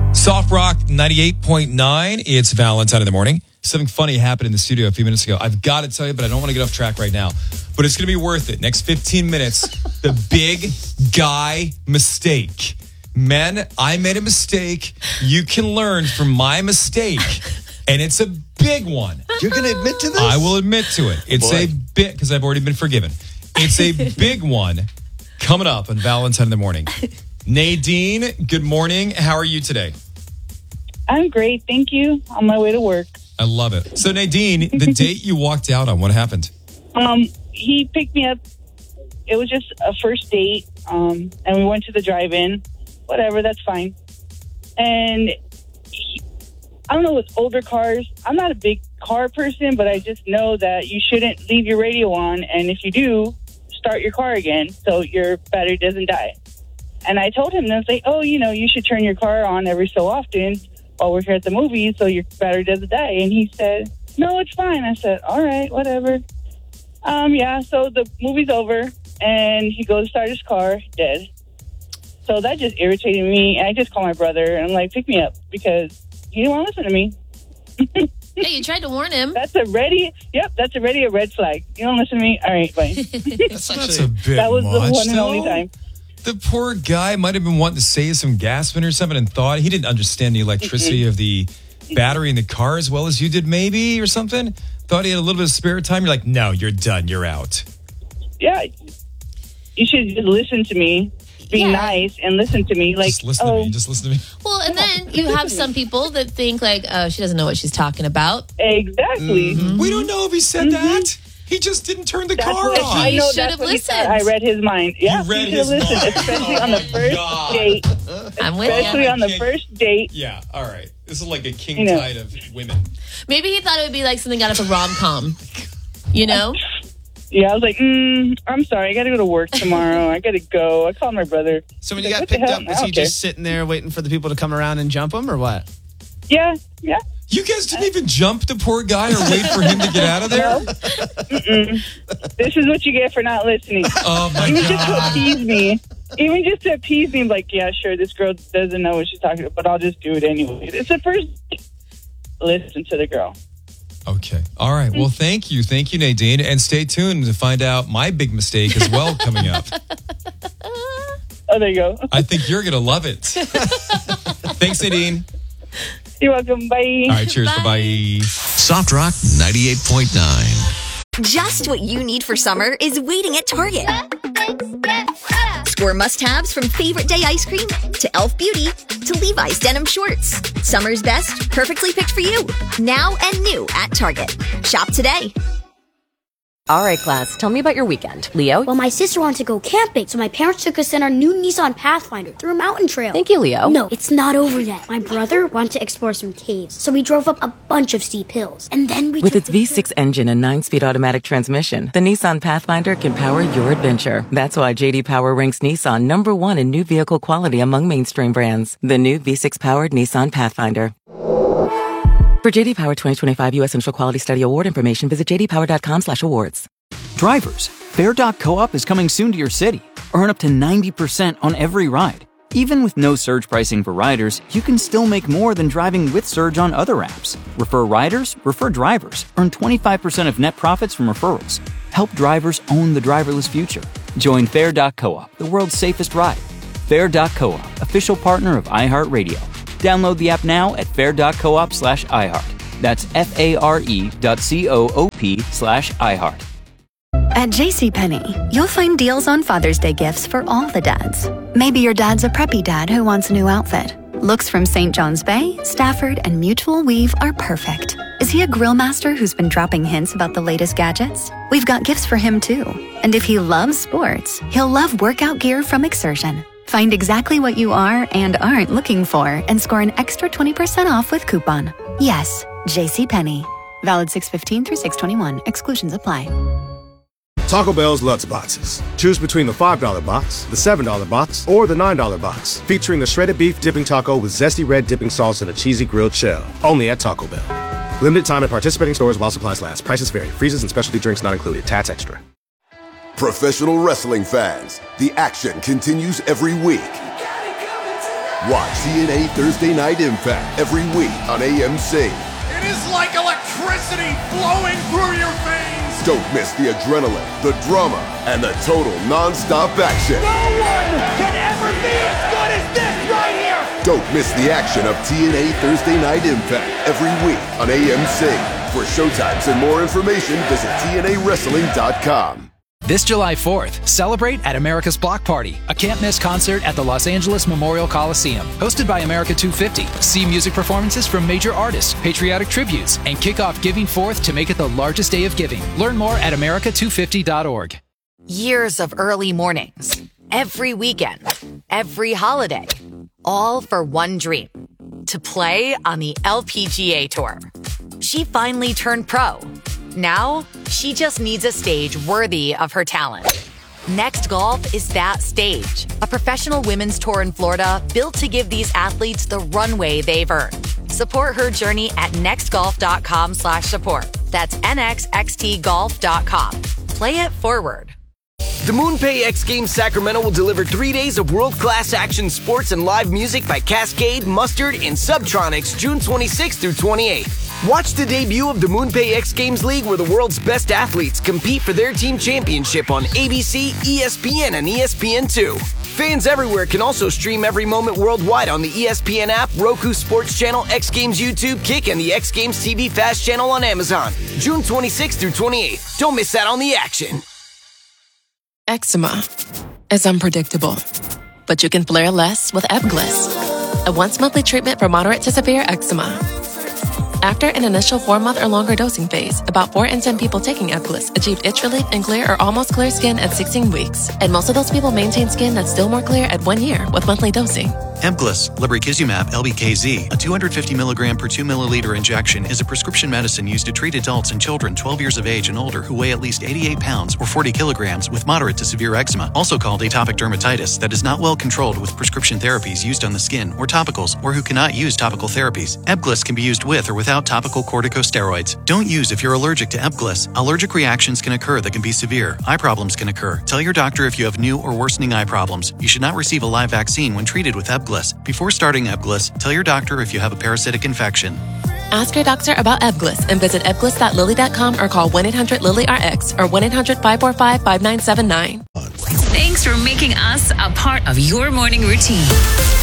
Soft Rock 98.9. It's Valentine in the morning. Something funny happened in the studio a few minutes ago. I've got to tell you, but I don't want to get off track right now. But it's going to be worth it. Next 15 minutes, the big guy mistake. Men, I made a mistake. You can learn from my mistake. And it's a big one. You're going to admit to this? I will admit to it. It's a bit, because I've already been forgiven. It's a big one coming up on Valentine in the morning. Nadine, good morning. How are you today? I'm great. Thank you. On my way to work. I love it. So, Nadine, the date you walked out on, what happened? He picked me up. It was just a first date, and we went to the drive-in. Whatever, that's fine. And I don't know, with older cars, I'm not a big car person, but I just know that you shouldn't leave your radio on, and if you do, start your car again so your battery doesn't die. And I told him, and I was like, oh, you should turn your car on every so often while we're here at the movies so your battery doesn't die. And he said, no, it's fine. I said, all right, whatever. So the movie's over, and he goes to start his car, dead. So that just irritated me, and I just called my brother, and I'm like, pick me up, because he didn't want to listen to me. Hey, you tried to warn him. That's already a red flag. You don't listen to me? All right, bye. That's a bit That was much, the one and though. only time. The poor guy might have been wanting to save some gas or something and thought he didn't understand the electricity of the battery in the car as well as you did, maybe, or something. Thought he had a little bit of spare time. You're like, no, you're done. You're out. Yeah. You should just listen to me. Be nice and listen to me. Like, just listen to me. Just listen to me. Well, and then you have some people that think like, oh, she doesn't know what she's talking about. Exactly. Mm-hmm. We don't know if he said that. He just didn't turn the car on. I know You should that's have what he listened. said. I read his mind. Yeah, You read should his have listened, mind. especially on the first date. I'm with Especially you. on the first date. Yeah, all right. This is like a king tide of women. Maybe he thought it would be like something out of a rom-com. You know? Yeah, I was like, I'm sorry. I got to go to work tomorrow. I got to go. I called my brother. So when He's you like, got what the picked hell? up, was I he don't just sitting there waiting for the people to come around and jump him, or what? Yeah. You guys didn't even jump the poor guy or wait for him to get out of there? No. This is what you get for not listening. Oh, my Even just to God. appease me. Even just to appease me, like, yeah, sure, this girl doesn't know what she's talking about, but I'll just do it anyway. It's the first listen to the girl. Okay. All right. Well, thank you. Thank you, Nadine. And stay tuned to find out my big mistake as well coming up. Oh, there you go. I think you're going to love it. Thanks, Nadine. You're welcome. Bye. All right. Cheers. Bye. Bye-bye. Soft Rock 98.9. Just what you need for summer is waiting at Target. Score must-haves from Favorite Day ice cream to Elf Beauty to Levi's denim shorts. Summer's best, perfectly picked for you. Now and new at Target. Shop today. All right, class, tell me about your weekend. Leo? Well, my sister wanted to go camping, so my parents took us in our new Nissan Pathfinder through a mountain trail. Thank you, Leo. No, it's not over yet. My brother wanted to explore some caves, so we drove up a bunch of steep hills. And then we With took its V6 engine and 9-speed automatic transmission, the Nissan Pathfinder can power your adventure. That's why J.D. Power ranks Nissan #1 in new vehicle quality among mainstream brands. The new V6-powered Nissan Pathfinder. For J.D. Power 2025 U.S. Central Quality Study Award information, visit jdpower.com/awards. Drivers, Fare.coop is coming soon to your city. Earn up to 90% on every ride. Even with no surge pricing for riders, you can still make more than driving with surge on other apps. Refer riders, refer drivers. Earn 25% of net profits from referrals. Help drivers own the driverless future. Join Fare.coop, the world's safest ride. Fare.coop, official partner of iHeartRadio. Download the app now at fare.coop/iHeart. That's FARE.coop/iHeart. At JCPenney, you'll find deals on Father's Day gifts for all the dads. Maybe your dad's a preppy dad who wants a new outfit. Looks from St. John's Bay, Stafford, and Mutual Weave are perfect. Is he a grill master who's been dropping hints about the latest gadgets? We've got gifts for him too. And if he loves sports, he'll love workout gear from Exertion. Find exactly what you are and aren't looking for and score an extra 20% off with coupon. Yes, JCPenney. Valid 6/15 through 6/21. Exclusions apply. Taco Bell's Lutz Boxes. Choose between the $5 box, the $7 box, or the $9 box. Featuring the shredded beef dipping taco with zesty red dipping sauce and a cheesy grilled shell. Only at Taco Bell. Limited time at participating stores while supplies last. Prices vary. Freezes and specialty drinks not included. Tax extra. Professional wrestling fans, the action continues every week. Watch TNA Thursday Night Impact every week on AMC. It is like electricity flowing through your veins. Don't miss the adrenaline, the drama, and the total non-stop action. No one can ever be as good as this right here. Don't miss the action of TNA Thursday Night Impact every week on AMC. For showtimes and more information, visit TNAWrestling.com. This July 4th, celebrate at America's Block Party, a can't-miss concert at the Los Angeles Memorial Coliseum. Hosted by America 250, see music performances from major artists, patriotic tributes, and kick off Giving Forth to make it the largest day of giving. Learn more at America250.org. Years of early mornings, every weekend, every holiday, all for one dream, to play on the LPGA Tour. She finally turned pro. Now, she just needs a stage worthy of her talent. Next Golf is that stage. A professional women's tour in Florida built to give these athletes the runway they've earned. Support her journey at nextgolf.com/support. That's nxxtgolf.com. Play it forward. The MoonPay X Games Sacramento will deliver 3 days of world-class action sports and live music by Cascade, Mustard, and Subtronics June 26th through 28th. Watch the debut of the MoonPay X Games League, where the world's best athletes compete for their team championship on ABC, ESPN, and ESPN2. Fans everywhere can also stream every moment worldwide on the ESPN app, Roku Sports Channel, X Games YouTube, Kick, and the X Games TV Fast Channel on Amazon. June 26th through 28th. Don't miss out on the action. Eczema is unpredictable, but you can flare less with Ebglyss, a once-monthly treatment for moderate to severe eczema. After an initial 4-month or longer dosing phase, about 4 in 10 people taking Ebglyss achieved itch relief and clear or almost clear skin at 16 weeks. And most of those people maintain skin that's still more clear at 1 year with monthly dosing. Ebglyss, lebrikizumab LBKZ, a 250 milligram per 2 milliliter injection, is a prescription medicine used to treat adults and children 12 years of age and older who weigh at least 88 pounds or 40 kilograms with moderate to severe eczema, also called atopic dermatitis, that is not well controlled with prescription therapies used on the skin or topicals, or who cannot use topical therapies. Ebglyss can be used with or without topical corticosteroids. Don't use if you're allergic to Ebglyss. Allergic reactions can occur that can be severe. Eye problems can occur. Tell your doctor if you have new or worsening eye problems. You should not receive a live vaccine when treated with Ebglyss. Before starting Ebglyss, tell your doctor if you have a parasitic infection. Ask your doctor about Ebglyss and visit ebglyss.lilly.com or call 1-800-LILY-RX or 1-800-545-5979. Thanks for making us a part of your morning routine.